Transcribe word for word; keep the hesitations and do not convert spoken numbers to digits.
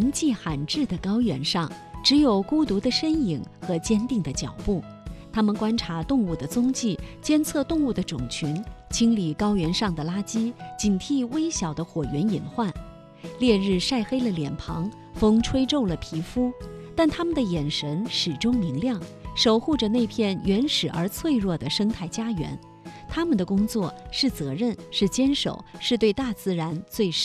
人迹罕至的高原上，只有孤独的身影和坚定的脚步。他们观察动物的踪迹，监测动物的种群，清理高原上的垃圾，警惕微小的火源隐患。烈日晒黑了脸庞，风吹皱了皮肤，但他们的眼神始终明亮，守护着那片原始而脆弱的生态家园。他们的工作是责任，是坚守，是对大自然最